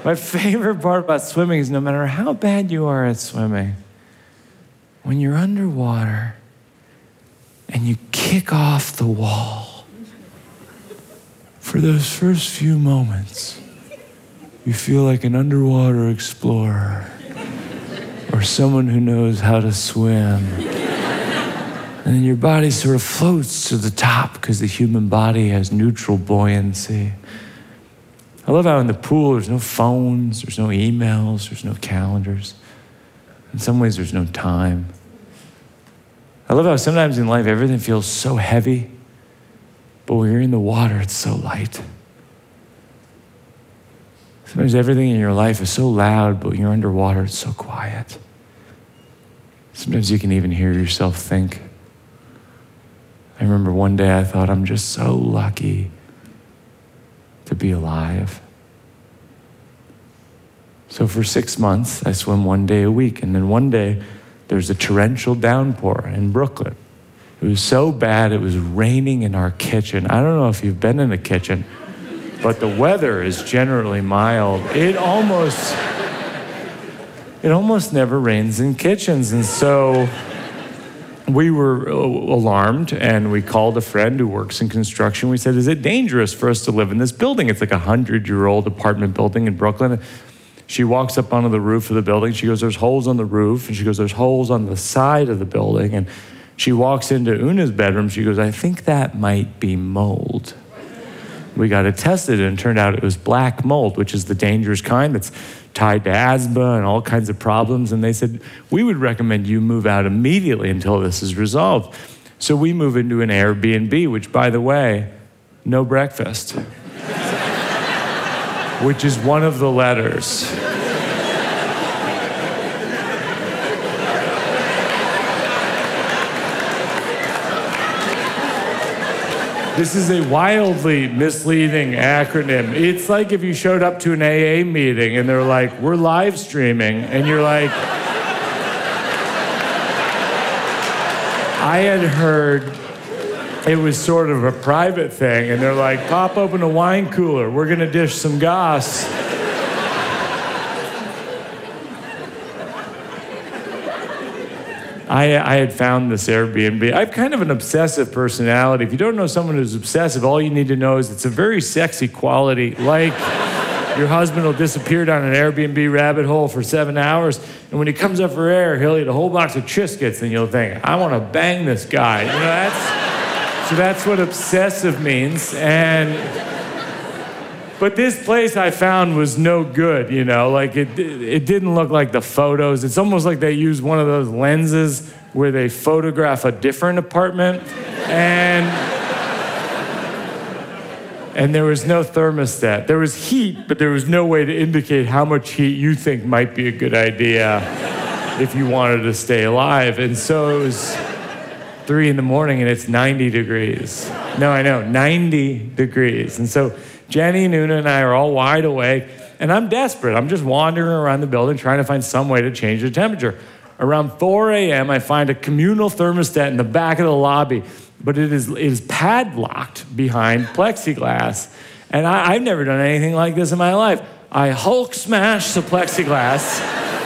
My favorite part about swimming is no matter how bad you are at swimming, when you're underwater and you kick off the wall, for those first few moments, you feel like an underwater explorer or someone who knows how to swim. And then your body sort of floats to the top because the human body has neutral buoyancy. I love how in the pool there's no phones, there's no emails, there's no calendars. In some ways there's no time. I love how sometimes in life everything feels so heavy, but when you're in the water it's so light. Sometimes everything in your life is so loud, but when you're underwater it's so quiet. Sometimes you can even hear yourself think. I remember one day I thought, I'm just so lucky to be alive. So for 6 months, I swim 1 day a week. And then one day, there's a torrential downpour in Brooklyn. It was so bad, it was raining in our kitchen. I don't know if you've been in a kitchen, but the weather is generally mild. It almost never rains in kitchens. And so we were alarmed, and we called a friend who works in construction. We said, is it dangerous for us to live in this building? It's like a 100-year-old apartment building in Brooklyn. She walks up onto the roof of the building. She goes, there's holes on the roof. And she goes, there's holes on the side of the building. And she walks into Una's bedroom. She goes, I think that might be mold. We got it tested, and it turned out it was black mold, which is the dangerous kind that's tied to asthma and all kinds of problems. And they said, we would recommend you move out immediately until this is resolved. So we move into an Airbnb, which, by the way, no breakfast, which is one of the letters. This is a wildly misleading acronym. It's like if you showed up to an AA meeting and they're like, we're live streaming, and you're like, I had heard it was sort of a private thing, and they're like, pop open a wine cooler, we're gonna dish some goss. I had found this Airbnb. I have kind of an obsessive personality. If you don't know someone who's obsessive, all you need to know is it's a very sexy quality. Like, your husband will disappear down an Airbnb rabbit hole for 7 hours, and when he comes up for air, he'll eat a whole box of Triscuits, and you'll think, I want to bang this guy. You know, that's what obsessive means. But this place I found was no good, you know, like it didn't look like the photos. It's almost like they used one of those lenses where they photograph a different apartment, and there was no thermostat. There was heat, but there was no way to indicate how much heat you think might be a good idea if you wanted to stay alive. And so it was 3 a.m. and it's 90 degrees. No, I know, 90 degrees. And so Jenny and Una and I are all wide awake, and I'm desperate. I'm just wandering around the building trying to find some way to change the temperature. Around 4 a.m., I find a communal thermostat in the back of the lobby, but it is padlocked behind plexiglass. And I've never done anything like this in my life. I Hulk smash the plexiglass,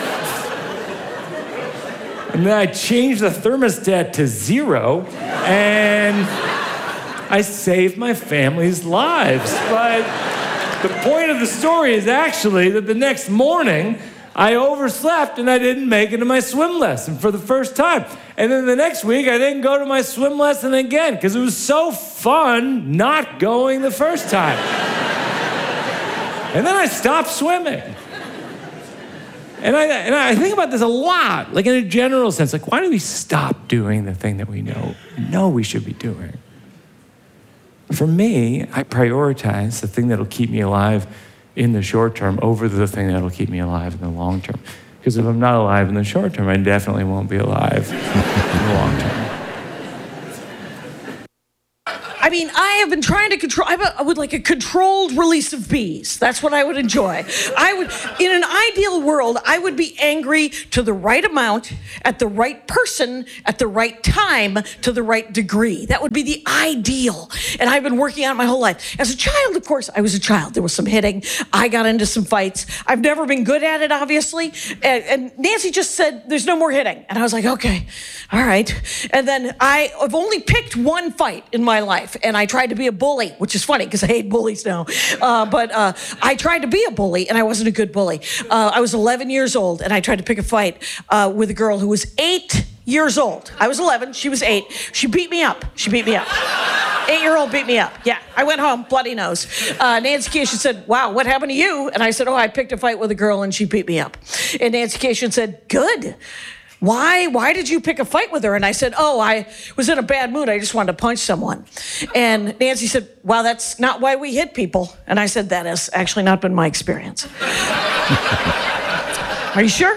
and then I change the thermostat to 0, and I saved my family's lives. But the point of the story is actually that the next morning, I overslept and I didn't make it to my swim lesson for the first time. And then the next week, I didn't go to my swim lesson again because it was so fun not going the first time. And then I stopped swimming. And I think about this a lot, like in a general sense, like why do we stop doing the thing that we know we should be doing? For me, I prioritize the thing that'll keep me alive in the short term over the thing that'll keep me alive in the long term. Because if I'm not alive in the short term, I definitely won't be alive in the long term. I mean, I have been trying to control. I would like a controlled release of bees. That's what I would enjoy. In an ideal world, I would be angry to the right amount, at the right person, at the right time, to the right degree. That would be the ideal. And I've been working on it my whole life. As a child, of course, I was a child. There was some hitting. I got into some fights. I've never been good at it, obviously. And Nancy just said, there's no more hitting. And I was like, okay, all right. And then I've only picked one fight in my life. And I tried to be a bully, which is funny because I hate bullies now. But I tried to be a bully, and I wasn't a good bully. I was 11 years old, and I tried to pick a fight with a girl who was 8 years old. I was 11, she was 8. She beat me up. 8-year-old beat me up. Yeah, I went home, bloody nose. Nancy Kashian said, wow, what happened to you? And I said, oh, I picked a fight with a girl, and she beat me up. And Nancy Kashian said, good. Why did you pick a fight with her? And I said, oh, I was in a bad mood. I just wanted to punch someone. And Nancy said, wow, that's not why we hit people. And I said, that has actually not been my experience. Are you sure?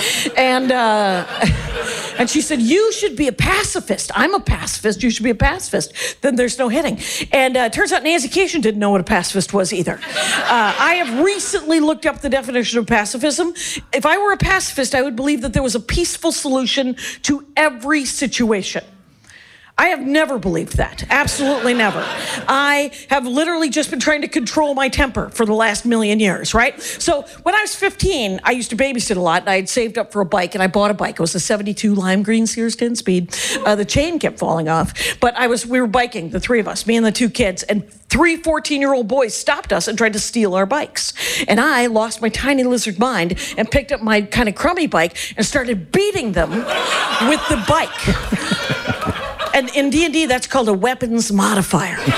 And she said, you should be a pacifist. I'm a pacifist. You should be a pacifist. Then there's no hitting. And it turns out Nancy Kashian didn't know what a pacifist was either. I have recently looked up the definition of pacifism. If I were a pacifist, I would believe that there was a peaceful solution to every situation. I have never believed that. Absolutely never. I have literally just been trying to control my temper for the last million years, right? So when I was 15, I used to babysit a lot, and I had saved up for a bike, and I bought a bike. It was a 72 lime green Sears 10-speed. The chain kept falling off. But we were biking, the three of us, me and the two kids, and 3 14-year-old boys stopped us and tried to steal our bikes. And I lost my tiny lizard mind and picked up my kind of crummy bike and started beating them with the bike. And in D&D, that's called a weapons modifier. But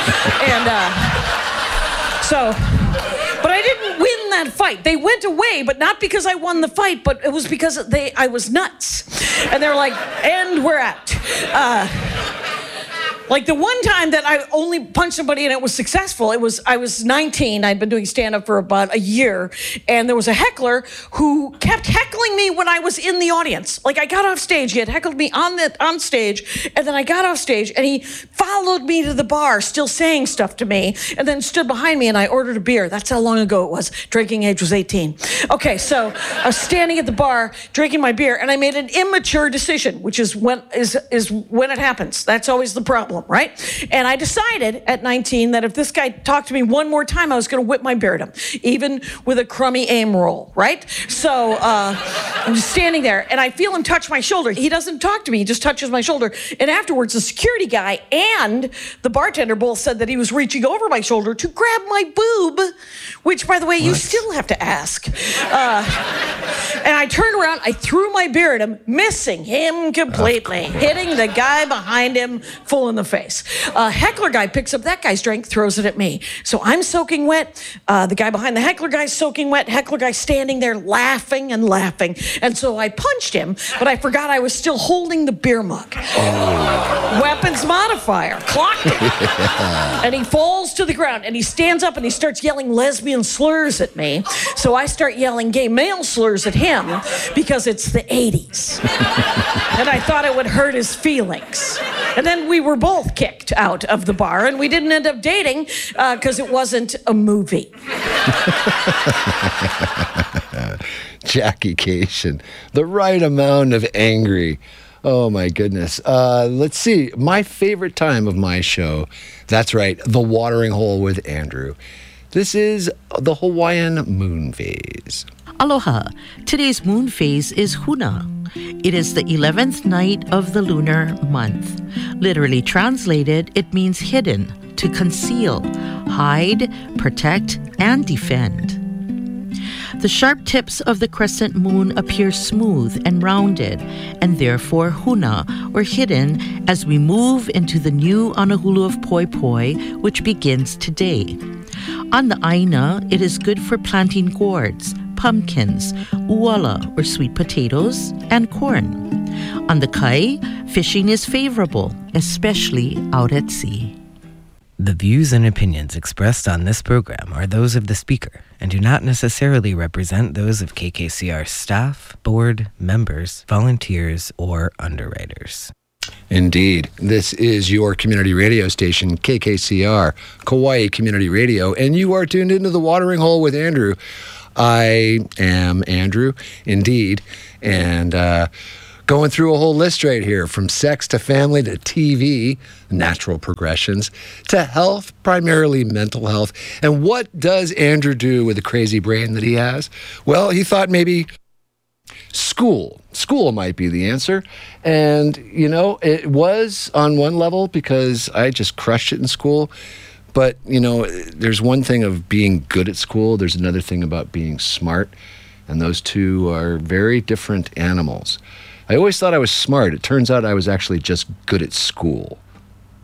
I didn't win that fight. They went away, but not because I won the fight, but it was because I was nuts. And they were like, and we're out. Like the one time that I only punched somebody and it was successful, I was 19. I'd been doing stand-up for about a year, and there was a heckler who kept heckling me when I was in the audience. Like I got off stage, he had heckled me on stage, and then I got off stage, and he followed me to the bar, still saying stuff to me, and then stood behind me, and I ordered a beer. That's how long ago it was. Drinking age was 18. Okay, so I was standing at the bar, drinking my beer, and I made an immature decision, which is when it happens. That's always the problem. Right? And I decided at 19 that if this guy talked to me one more time, I was going to whip my beer at him, even with a crummy aim roll, right? So I'm just standing there, and I feel him touch my shoulder. He doesn't talk to me. He just touches my shoulder. And afterwards, the security guy and the bartender both said that he was reaching over my shoulder to grab my boob, which, by the way, you still have to ask. And I turned around, I threw my beer at him, missing him completely, hitting the guy behind him full in the face. Heckler guy picks up that guy's drink, throws it at me. So I'm soaking wet. The guy behind the heckler guy's soaking wet. Heckler guy standing there laughing and laughing. And so I punched him, but I forgot I was still holding the beer mug. Oh. Weapons modifier. Clocked him. And he falls to the ground, and he stands up, and he starts yelling lesbian slurs at me. So I start yelling gay male slurs at him because it's the 80s. And I thought it would hurt his feelings. And then we were both kicked out of the bar, and we didn't end up dating because it wasn't a movie. Jackie Kashian, the right amount of angry. Oh my goodness. Let's see. My favorite time of my show. That's right. The Watering Hole with Andrew. This is the Hawaiian moon phase. Aloha. Today's moon phase is Huna. It is the 11th night of the lunar month. Literally translated, it means hidden, to conceal, hide, protect, and defend. The sharp tips of the crescent moon appear smooth and rounded, and therefore huna, or hidden, as we move into the new Anahulu of Poi Poi, which begins today. On the Aina, it is good for planting gourds, pumpkins, uala, or sweet potatoes, and corn. On the Kai, fishing is favorable, especially out at sea. The views and opinions expressed on this program are those of the speaker and do not necessarily represent those of KKCR staff, board, members, volunteers, or underwriters. Indeed. This is your community radio station, KKCR, Kauai Community Radio, and you are tuned into The Watering Hole with Andrew. I am Andrew, indeed, and going through a whole list right here, from sex to family to TV, natural progressions, to health, primarily mental health. And what does Andrew do with the crazy brain that he has? Well, he thought maybe school might be the answer. And, you know, it was on one level because I just crushed it in school. But, you know, there's one thing of being good at school. There's another thing about being smart. And those two are very different animals. I always thought I was smart. It turns out I was actually just good at school.